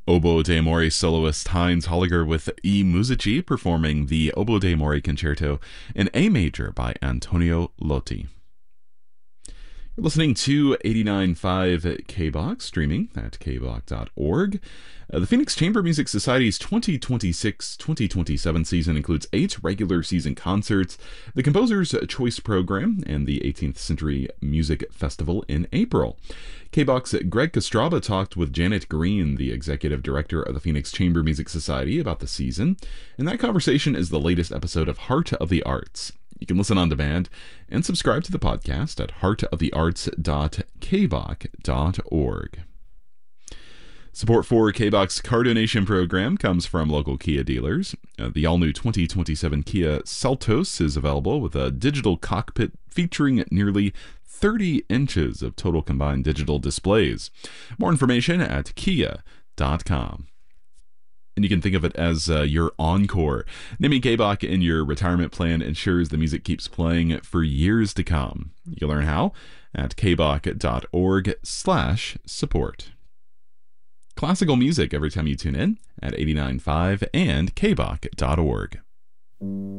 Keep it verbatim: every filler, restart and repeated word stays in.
Oboe de Amore soloist Heinz Holliger with I Musici performing the Oboe de Amore Concerto in A major by Antonio Lotti. You're listening to eighty-nine point five K B O C, streaming at k b o c dot org. Uh, the Phoenix Chamber Music Society's twenty twenty-six twenty twenty-seven season includes eight regular season concerts, the Composer's Choice Program, and the eighteenth Century Music Festival in April. K B O C's Greg Kostraba talked with Janet Green, the executive director of the Phoenix Chamber Music Society, about the season, and that conversation is the latest episode of Heart of the Arts. You can listen on demand and subscribe to the podcast at heart of the arts dot k b o c dot org. Support for K B O C's car donation program comes from local Kia dealers. Uh, the all-new twenty twenty-seven Kia Seltos is available with a digital cockpit featuring nearly thirty inches of total combined digital displays. More information at kia dot com. And you can think of it as uh, your encore. Naming K B O C in your retirement plan ensures the music keeps playing for years to come. You'll learn how at k b o c dot org slash support. Classical music every time you tune in at eighty-nine point five and k b o c dot org.